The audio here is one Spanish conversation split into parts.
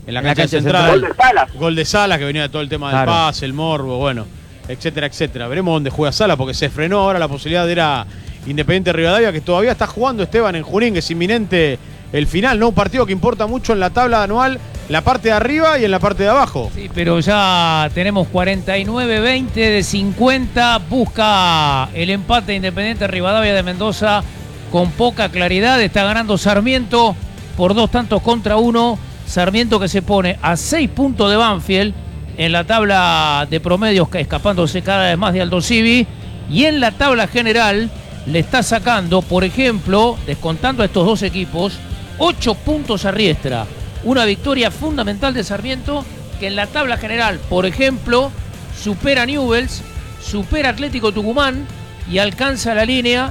en la cancha central. Gol de Salas. Gol de Salas, que venía de todo el tema del pase, el morbo, bueno, etcétera, etcétera. Veremos dónde juega Salas, porque se frenó ahora la posibilidad de ir a Independiente Rivadavia, que todavía está jugando Esteban en Junín, que es inminente el final, ¿no? Un partido que importa mucho en la tabla anual, la parte de arriba y en la parte de abajo. Sí, pero ya tenemos 49-20 de 50. Busca el empate Independiente Rivadavia de Mendoza con poca claridad. Está ganando Sarmiento por 2-1. Sarmiento que se pone a 6 puntos de Banfield en la tabla de promedios, escapándose cada vez más de Aldo Civi. Y en la tabla general le está sacando, por ejemplo, descontando a estos dos equipos, 8 puntos a Riestra. Una victoria fundamental de Sarmiento, que en la tabla general, por ejemplo, supera a Newell's, supera a Atlético Tucumán y alcanza la línea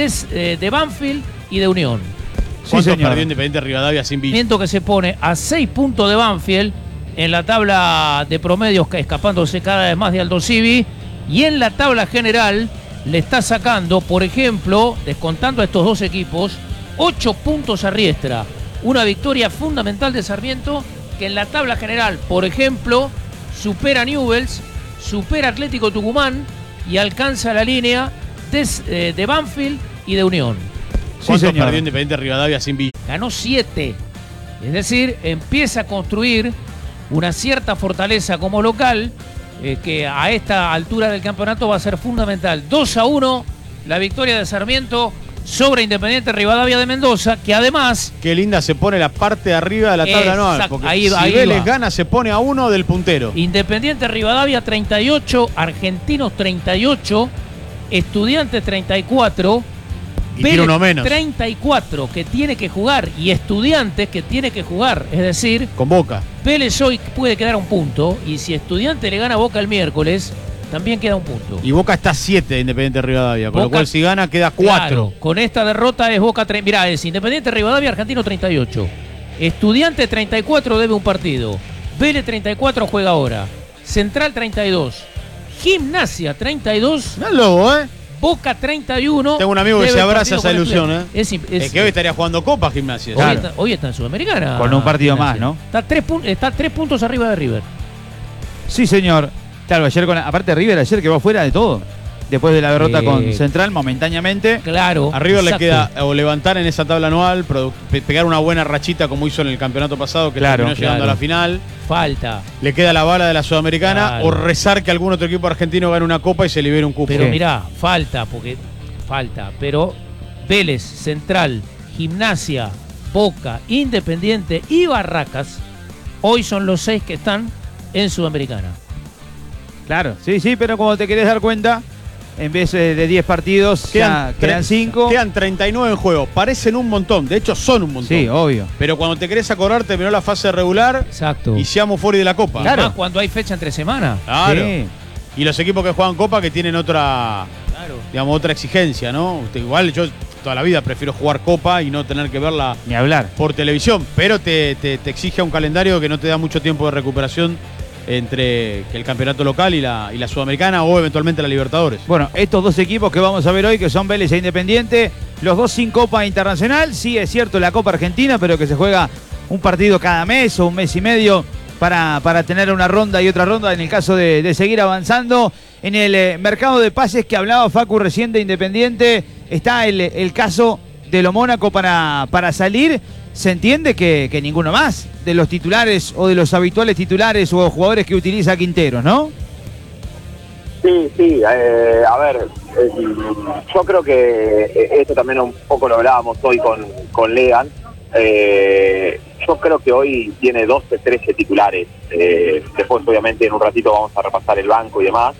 de Banfield y de Unión. ¿Cuántos perdió Independiente Rivadavia sin Villa? Sarmiento que se pone a 6 puntos de Banfield en la tabla de promedios, escapándose cada vez más de Aldo Civi. Y en la tabla general le está sacando, por ejemplo, descontando a estos dos equipos, 8 puntos a Riestra. Una victoria fundamental de Sarmiento, que en la tabla general, por ejemplo, supera a Newell's, supera a Atlético Tucumán y alcanza la línea de Banfield y de Unión. ¿Cuántos perdió Independiente Rivadavia sin Villa? Ganó 7. Es decir, empieza a construir una cierta fortaleza como local, que a esta altura del campeonato va a ser fundamental. 2-1 la victoria de Sarmiento sobre Independiente Rivadavia de Mendoza, que además... Qué linda se pone la parte de arriba de la tabla anual, porque si Vélez gana se pone a 1 del puntero. Independiente Rivadavia 38, Argentinos 38, Estudiantes 34, y tiene uno menos. 34 que tiene que jugar y Estudiantes que tiene que jugar, es decir, con Boca. Vélez hoy puede quedar a un punto y si Estudiantes le gana a Boca el miércoles, también queda un punto. Y Boca está 7 de Independiente Rivadavia, con lo cual si gana queda 4. Claro, con esta derrota es Boca... Mirá, es Independiente Rivadavia, Argentino 38. Estudiante 34 debe un partido. Vélez 34 juega ahora. Central 32. Gimnasia 32. No es lobo, ¿eh? Boca 31. Tengo un amigo que se abraza esa ilusión, ¿eh? Es que hoy estaría jugando Copa Gimnasia. Claro. Hoy está en Sudamericana. Con un partido Gimnasia. más, ¿no? Está 3 puntos arriba de River. Sí, señor. Claro, ayer aparte de River, ayer quedó fuera de todo. Después de la derrota con Central, momentáneamente. Claro. A River le queda o levantar en esa tabla anual, pegar una buena rachita como hizo en el campeonato pasado, que terminó llegando a la final. Falta. Le queda la bala de la Sudamericana o rezar que algún otro equipo argentino gane una copa y se libere un cupo. Pero mirá, falta. Pero Vélez, Central, Gimnasia, Boca, Independiente y Barracas, hoy son los 6 que están en Sudamericana. Claro, sí, pero como te querés dar cuenta, en vez de 10 partidos, quedan 5. Quedan 39 en juego. Parecen un montón, de hecho son un montón. Sí, obvio. Pero cuando te querés acordar, terminó la fase regular. Exacto. Y seamos fuera de la Copa. Claro. Además, cuando hay fecha entre semanas. Claro. Sí. Y los equipos que juegan Copa que tienen otra exigencia, ¿no? Igual yo toda la vida prefiero jugar Copa y no tener que verla ni hablar por televisión, pero te exige un calendario que no te da mucho tiempo de recuperación entre el campeonato local y la Sudamericana o eventualmente la Libertadores. Bueno, estos dos equipos que vamos a ver hoy, que son Vélez e Independiente, los dos sin Copa Internacional. Sí, es cierto, la Copa Argentina, pero que se juega un partido cada mes o un mes y medio para tener una ronda y otra ronda en el caso de seguir avanzando. En el mercado de pases que hablaba Facu recién de Independiente, está el caso de lo Mónaco para salir. Se entiende que ninguno más de los titulares o de los habituales titulares o jugadores que utiliza Quinteros, ¿no? Sí, a ver, yo creo que esto también un poco lo hablábamos hoy con Legan. Yo creo que hoy tiene 12, 13 titulares. Después, obviamente, en un ratito vamos a repasar el banco y demás.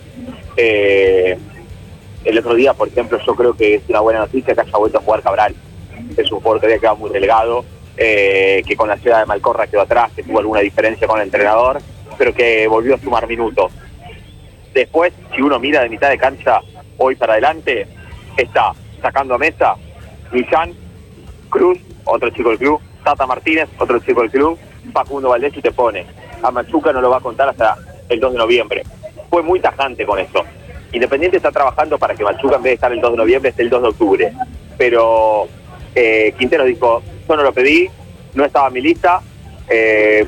El otro día, por ejemplo, yo creo que es una buena noticia que haya vuelto a jugar Cabral. Es un jugador que había quedado muy relegado, que con la ciudad de Malcorra quedó atrás, que tuvo alguna diferencia con el entrenador, pero que volvió a sumar minutos. Después, si uno mira de mitad de cancha, hoy para adelante, está sacando a Mesa, Millán, Cruz, otro chico del club, Tata Martínez, otro chico del club, Facundo Valdés, y te pone a Machuca, no lo va a contar hasta el 2 de noviembre. Fue muy tajante con esto. Independiente está trabajando para que Machuca, en vez de estar el 2 de noviembre, esté el 2 de octubre. Pero Quintero dijo, yo no lo pedí, no estaba en mi lista,